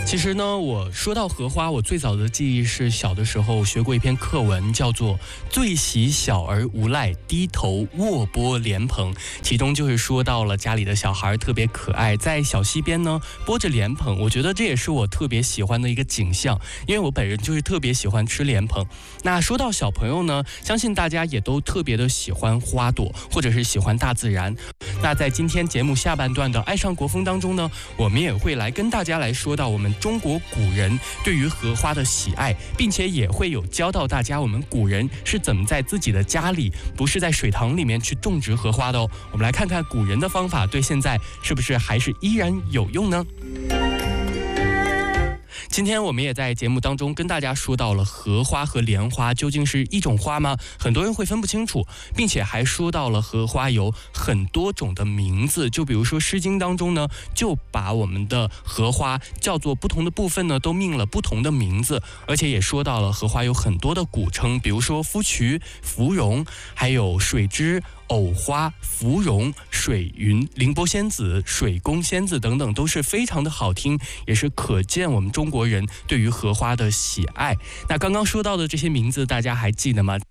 其实呢，我说到荷花，我最早的记忆是小的时候学过一篇课文，叫做《最喜小儿无赖，低头卧剥莲蓬》，其中就是说到了家里的小孩特别可爱，在小溪边呢剥着莲蓬，我觉得这也是我特别喜欢的一个景象，因为我本人就是特别喜欢吃莲蓬。那说到小朋友呢，相信大家也都特别的喜欢花朵，或者是喜欢大自然。那在今天节目下半段的《爱上国风》当中呢，我们也会来跟大家来说到我们中国古人对于荷花的喜爱，并且也会有教到大家我们古人是怎么在自己的家里，不是在水塘里面去种植荷花的哦。我们来看看古人的方法对现在是不是还是依然有用呢？今天我们也在节目当中跟大家说到了荷花和莲花究竟是一种花吗？很多人会分不清楚，并且还说到了荷花有很多种的名字，就比如说《诗经》当中呢，就把我们的荷花叫做不同的部分呢都命了不同的名字，而且也说到了荷花有很多的古称，比如说芙蕖、芙蓉，还有水之、藕花、芙蓉、水云、凌波仙子、水宫仙子等等，都是非常的好听，也是可见我们中国人对于荷花的喜爱。那刚刚说到的这些名字大家还记得吗？